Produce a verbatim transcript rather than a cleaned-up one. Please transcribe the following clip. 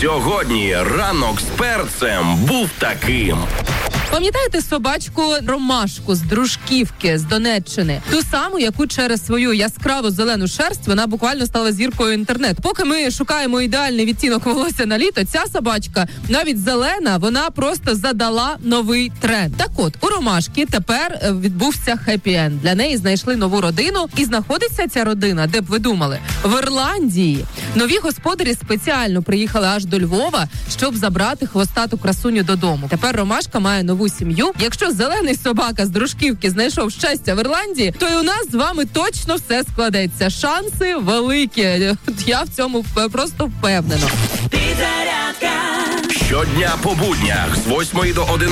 Сьогодні ранок з перцем був таким. Пам'ятаєте собачку Ромашку з Дружківки, з Донеччини? Ту саму, яку через свою яскраву зелену шерсть вона буквально стала зіркою інтернету. Поки ми шукаємо ідеальний відтінок волосся на літо, ця собачка, навіть зелена, вона просто задала новий тренд. Так от, у Ромашки тепер відбувся хеппі-енд. Для неї знайшли нову родину. І знаходиться ця родина, де б ви думали? В Ірландії. Нові господарі спеціально приїхали аж до Львова, щоб забрати хвостату красуню додому. Тепер Ромашка має нову сім'ю. Якщо зелений собака з Дружківки знайшов щастя в Ірландії, то і у нас з вами точно все складеться. Шанси великі. Я в цьому просто впевнена. Щодня по буднях з восьмої до одинадцятої